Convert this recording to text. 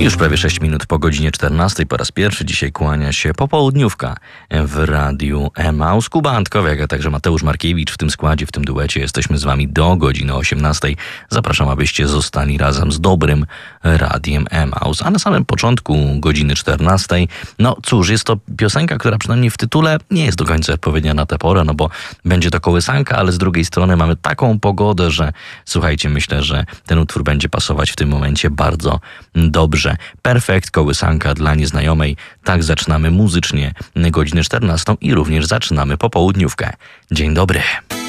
Już prawie 6 minut po godzinie 14. Po raz pierwszy dzisiaj kłania się popołudniówka w radiu Emaus. Kuba Antkowiak, a także Mateusz Markiewicz w tym składzie, w tym duecie. Jesteśmy z wami do godziny 18. Zapraszam, abyście zostali razem z dobrym radiem Emaus. A na samym początku godziny 14. No cóż, jest to piosenka, która przynajmniej w tytule nie jest do końca odpowiednia na tę porę, no bo będzie to kołysanka, ale z drugiej strony mamy taką pogodę, że słuchajcie, myślę, że ten utwór będzie pasować w tym momencie bardzo dobrze. Perfekt, kołysanka dla nieznajomej. Tak zaczynamy muzycznie godzinę 14 i również zaczynamy popołudniówkę. Dzień dobry.